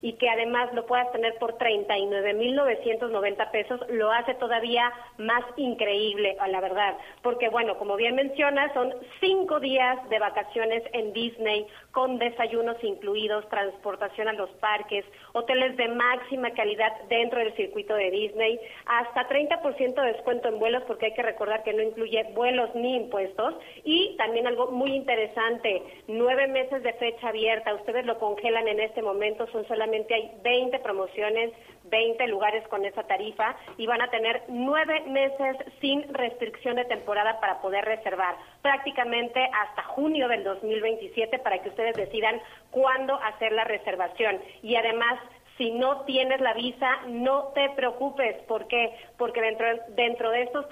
y que además lo puedas tener por 39,990 pesos, lo hace todavía más increíble, a la verdad. Porque, bueno, como bien mencionas, son 5 días de vacaciones en Disney, con desayunos incluidos, transportación a los parques, hoteles de máxima calidad dentro del circuito de Disney, hasta 30% de descuento en vuelos, porque hay que recordar que no incluye vuelos ni impuestos, y también algo muy interesante, 9 meses de fecha abierta, ustedes lo congelan en este momento, solamente hay 20 promociones, 20 lugares con esa tarifa, y van a tener 9 meses sin restricción de temporada para poder reservar, prácticamente hasta junio del 2027, para que ustedes decidan cuándo hacer la reservación. Y además, si no tienes la visa, no te preocupes. ¿Por qué? Porque dentro de estos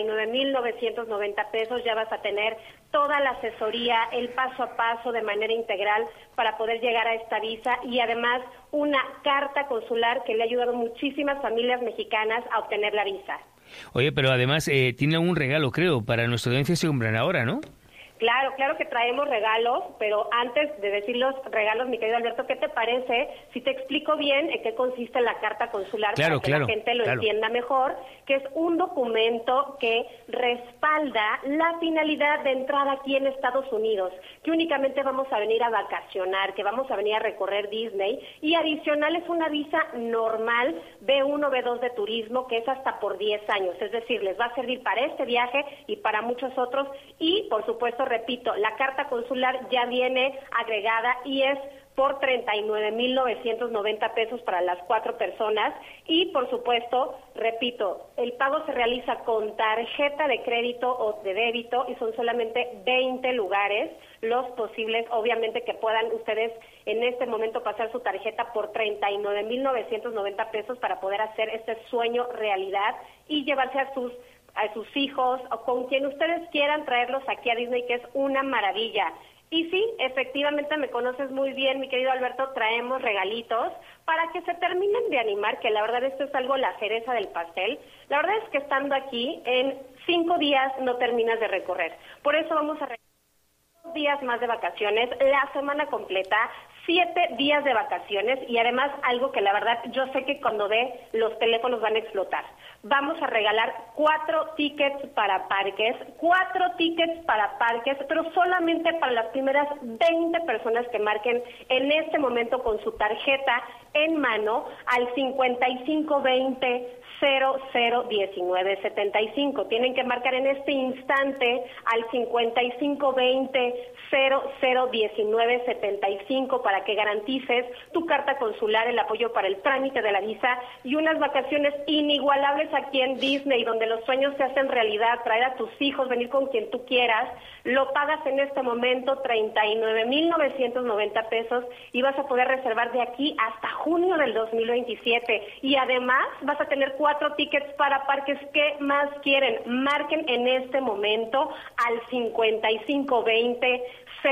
39,990 pesos ya vas a tener toda la asesoría, el paso a paso de manera integral para poder llegar a esta visa, y además una carta consular que le ha ayudado a muchísimas familias mexicanas a obtener la visa. Oye, pero además tiene un regalo, creo, para nuestra audiencia se compran ahora, ¿no? Claro que traemos regalos, pero antes de decir los regalos, mi querido Alberto, ¿qué te parece si te explico bien en qué consiste la carta consular para que la gente lo entienda mejor? Que es un documento que respalda la finalidad de entrada aquí en Estados Unidos, que únicamente vamos a venir a vacacionar, que vamos a venir a recorrer Disney, y adicional es una visa normal B1, B2 de turismo, que es hasta por 10 años, es decir, les va a servir para este viaje y para muchos otros, y por supuesto, repito, la carta consular ya viene agregada y es por 39,990 pesos para las 4 personas, y por supuesto, repito, el pago se realiza con tarjeta de crédito o de débito, y son solamente 20 lugares los posibles, obviamente, que puedan ustedes en este momento pasar su tarjeta por 39,990 pesos para poder hacer este sueño realidad y llevarse a sus hijos o con quien ustedes quieran, traerlos aquí a Disney, que es una maravilla. Y sí, efectivamente me conoces muy bien, mi querido Alberto, traemos regalitos para que se terminen de animar, que la verdad esto es algo la cereza del pastel. La verdad es que estando aquí, en 5 días no terminas de recorrer. Por eso vamos a recorrer 2 días más de vacaciones, la semana completa, 7 días de vacaciones, y además algo que la verdad yo sé que cuando ve los teléfonos van a explotar. Vamos a regalar 4 tickets para parques, pero solamente para las primeras 20 personas que marquen en este momento con su tarjeta en mano al 5520 001975. Tienen que marcar en este instante al 5520 001975 para que garantices tu carta consular, el apoyo para el trámite de la visa y unas vacaciones inigualables aquí en Disney, donde los sueños se hacen realidad, traer a tus hijos, venir con quien tú quieras. Lo pagas en este momento 39,990 pesos y vas a poder reservar de aquí hasta junio del 2027. Y además vas a tener 4 tickets para parques. ¿Qué más quieren? Marquen en este momento al 5520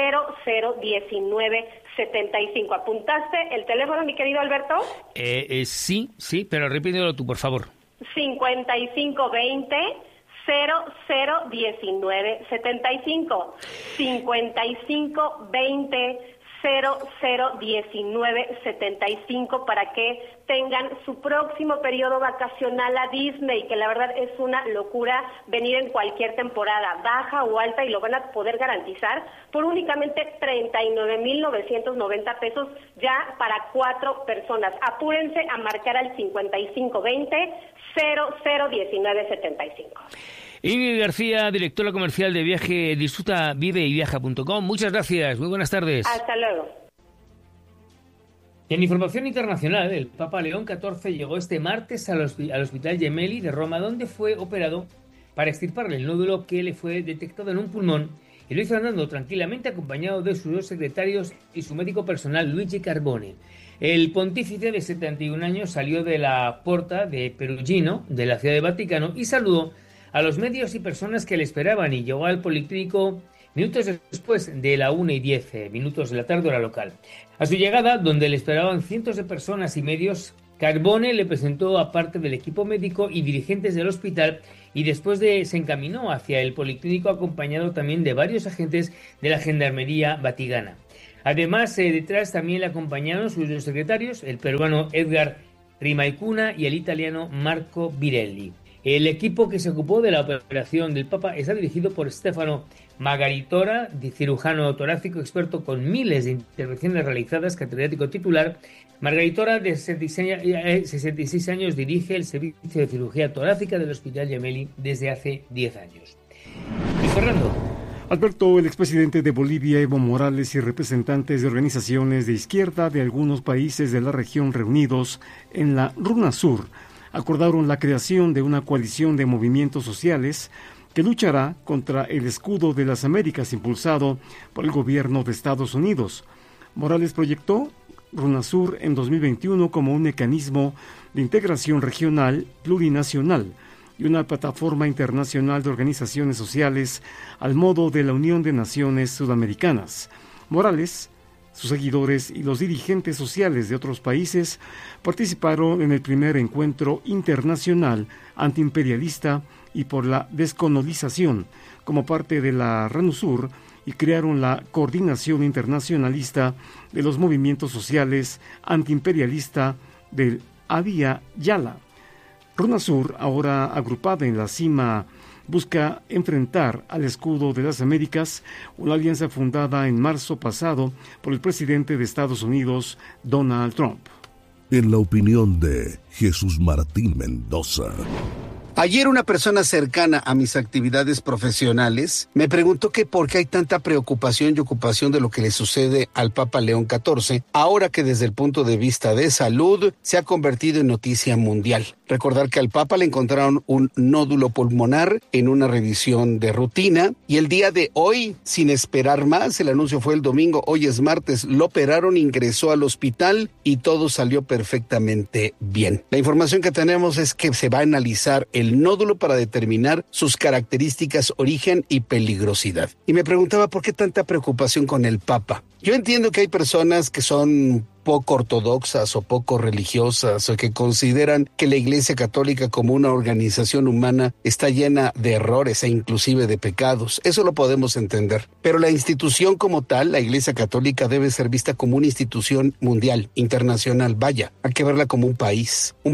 001975. ¿Apuntaste el teléfono, mi querido Alberto? Sí, pero repítelo tú, por favor. 5520 001975. 5520 001975 para que tengan su próximo periodo vacacional a Disney, que la verdad es una locura venir en cualquier temporada, baja o alta, y lo van a poder garantizar por únicamente 39,990 pesos ya para 4 personas. Apúrense a marcar al 5520 001975. Ingrid García, directora comercial de viaje Disfruta, Vive y Viaja.com. Muchas gracias, muy buenas tardes. Hasta luego. En información internacional, el Papa León XIV llegó este martes al Hospital Gemelli de Roma, donde fue operado para extirparle el nódulo que le fue detectado en un pulmón, y lo hizo andando tranquilamente acompañado de sus 2 secretarios y su médico personal, Luigi Carbone. El pontífice de 71 años salió de la Porta de Perugino, de la Ciudad del Vaticano, y saludó a los medios y personas que le esperaban, y llegó al policlínico minutos después de la 1:10 de la tarde hora local. A su llegada, donde le esperaban cientos de personas y medios, Carbone le presentó a parte del equipo médico y dirigentes del hospital, y después se encaminó hacia el policlínico acompañado también de varios agentes de la Gendarmería Vaticana. Además, detrás también le acompañaron sus dos secretarios, el peruano Edgar Rimaicuna y el italiano Marco Birelli. El equipo que se ocupó de la operación del Papa está dirigido por Stefano Magaritora, cirujano torácico experto con miles de intervenciones realizadas, catedrático titular. Margaritora, de 66 años, dirige el servicio de cirugía torácica del Hospital Gemelli desde hace 10 años. Y Fernando. Alberto, el expresidente de Bolivia, Evo Morales, y representantes de organizaciones de izquierda de algunos países de la región reunidos en la RUNASUR acordaron la creación de una coalición de movimientos sociales que luchará contra el escudo de las Américas impulsado por el gobierno de Estados Unidos. Morales proyectó RUNASUR en 2021 como un mecanismo de integración regional plurinacional y una plataforma internacional de organizaciones sociales al modo de la Unión de Naciones Sudamericanas. Morales, sus seguidores y los dirigentes sociales de otros países participaron en el primer encuentro internacional antiimperialista y por la descolonización como parte de la RUNASUR y crearon la Coordinación Internacionalista de los Movimientos Sociales Antiimperialista del Abya Yala. RUNASUR, ahora agrupada en la cima, busca enfrentar al escudo de las Américas, una alianza fundada en marzo pasado por el presidente de Estados Unidos, Donald Trump. En la opinión de Jesús Martín Mendoza. Ayer una persona cercana a mis actividades profesionales me preguntó que por qué hay tanta preocupación y ocupación de lo que le sucede al Papa León XIV, ahora que desde el punto de vista de salud se ha convertido en noticia mundial. Recordar que al Papa le encontraron un nódulo pulmonar en una revisión de rutina y el día de hoy, sin esperar más, el anuncio fue el domingo, hoy es martes, lo operaron, ingresó al hospital y todo salió perfectamente bien. La información que tenemos es que se va a analizar el nódulo para determinar sus características, origen y peligrosidad. Y me preguntaba por qué tanta preocupación con el Papa. Yo entiendo que hay personas que son poco ortodoxas o poco religiosas o que consideran que la Iglesia Católica como una organización humana está llena de errores e inclusive de pecados. Eso lo podemos entender. Pero la institución como tal, la Iglesia Católica, debe ser vista como una institución mundial, internacional. Vaya, hay que verla como un país de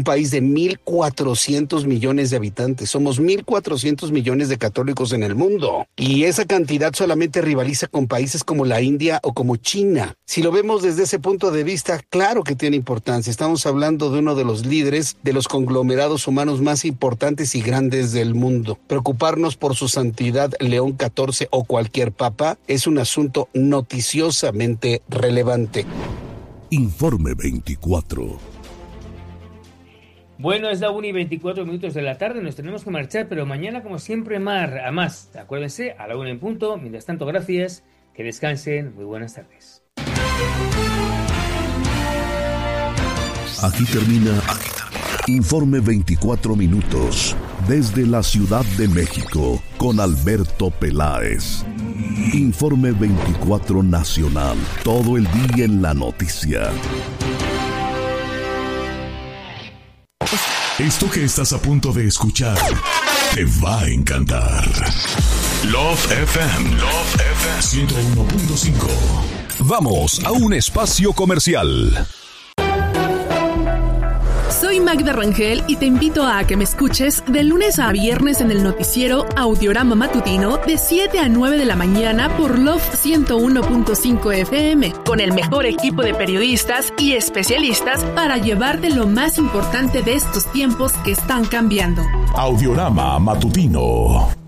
1.400 millones de habitantes. Somos 1.400 millones de católicos en el mundo. Y esa cantidad solamente rivaliza con países como la India o como China. Si lo vemos desde ese punto de vista, claro que tiene importancia. Estamos hablando de uno de los líderes de los conglomerados humanos más importantes y grandes del mundo. Preocuparnos por su santidad León XIV o cualquier papa es un asunto noticiosamente relevante. Informe 24. Bueno, es la 1:24 de la tarde, nos tenemos que marchar, pero mañana, como siempre, a más. Acuérdense, a la 1 en punto. Mientras tanto, gracias, que descansen, muy buenas tardes. Aquí termina Informe 24 minutos desde la Ciudad de México con Alberto Peláez. Informe 24 Nacional, todo el día en la noticia. Esto que estás a punto de escuchar te va a encantar. Love FM 101.5. Vamos a un espacio comercial. Soy Magda Rangel y te invito a que me escuches de lunes a viernes en el noticiero Audiorama Matutino de 7 a 9 de la mañana por Love 101.5 FM, con el mejor equipo de periodistas y especialistas para llevarte lo más importante de estos tiempos que están cambiando. Audiorama Matutino.